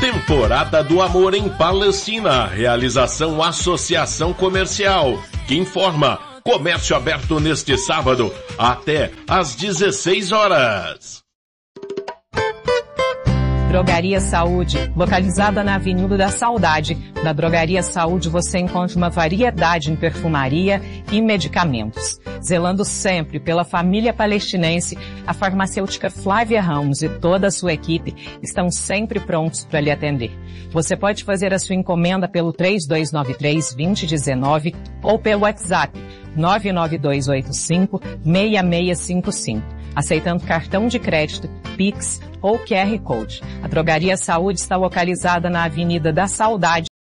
Temporada do Amor em Palestina. Realização Associação Comercial. Que informa. Comércio aberto neste sábado até às 16 horas. Drogaria Saúde, localizada na Avenida da Saudade. Na Drogaria Saúde você encontra uma variedade em perfumaria e medicamentos. Zelando sempre pela família palestinense, a farmacêutica Flávia Ramos e toda a sua equipe estão sempre prontos para lhe atender. Você pode fazer a sua encomenda pelo 3293-2019 ou pelo WhatsApp 99285-6655. Aceitando cartão de crédito, Pix ou QR Code. A Drogaria Saúde está localizada na Avenida da Saudade,